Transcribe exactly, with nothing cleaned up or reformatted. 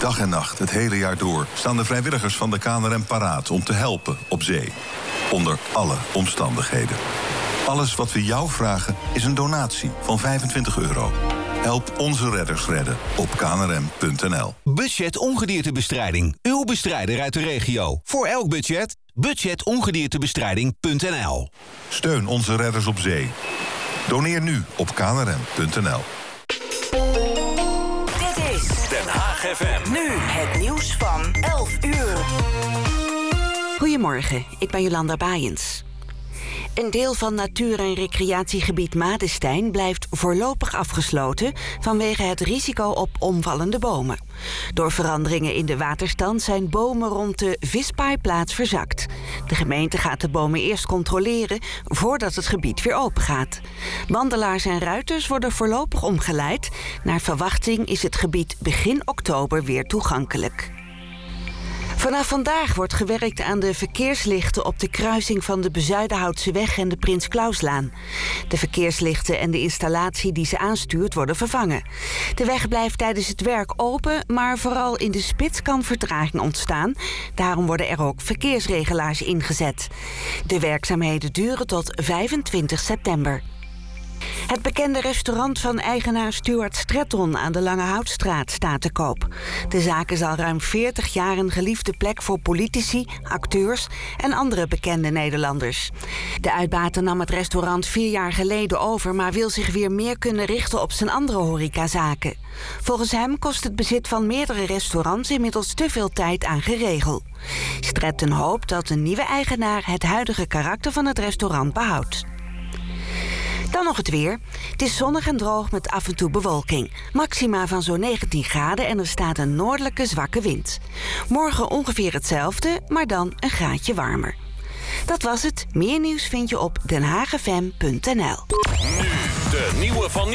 Dag en nacht, het hele jaar door, staan de vrijwilligers van de K N R M paraat om te helpen op zee. Onder alle omstandigheden. Alles wat we jou vragen is een donatie van vijfentwintig euro. Help onze redders redden op k n r m punt n l. Budget Ongediertebestrijding. Uw bestrijder uit de regio. Voor elk budget. budget ongediertebestrijding punt n l. Steun onze redders op zee. Doneer nu op k n r m punt n l. Dit is Den Haag F M. nu het nieuws van elf uur. Goedemorgen, ik ben Jolanda Baaiens. Een deel van natuur- en recreatiegebied Madestein blijft voorlopig afgesloten vanwege het risico op omvallende bomen. Door veranderingen in de waterstand zijn bomen rond de vispaaiplaats verzakt. De gemeente gaat de bomen eerst controleren voordat het gebied weer open gaat. Wandelaars en ruiters worden voorlopig omgeleid. Naar verwachting is het gebied begin oktober weer toegankelijk. Vanaf vandaag wordt gewerkt aan de verkeerslichten op de kruising van de Bezuidenhoutseweg en de Prins Clauslaan. De verkeerslichten en de installatie die ze aanstuurt worden vervangen. De weg blijft tijdens het werk open, maar vooral in de spits kan vertraging ontstaan. Daarom worden er ook verkeersregelaars ingezet. De werkzaamheden duren tot vijfentwintig september. Het bekende restaurant van eigenaar Stuart Stratton aan de Lange Houtstraat staat te koop. De zaak is al ruim veertig jaar een geliefde plek voor politici, acteurs en andere bekende Nederlanders. De uitbater nam het restaurant vier jaar geleden over, maar wil zich weer meer kunnen richten op zijn andere horecazaken. Volgens hem kost het bezit van meerdere restaurants inmiddels te veel tijd aan geregel. Stratton hoopt dat de nieuwe eigenaar het huidige karakter van het restaurant behoudt. Dan nog het weer. Het is zonnig en droog met af en toe bewolking. Maxima van zo'n negentien graden en er staat een noordelijke zwakke wind. Morgen ongeveer hetzelfde, maar dan een graadje warmer. Dat was het. Meer nieuws vind je op den haag f m punt n l. Nu de nieuwe van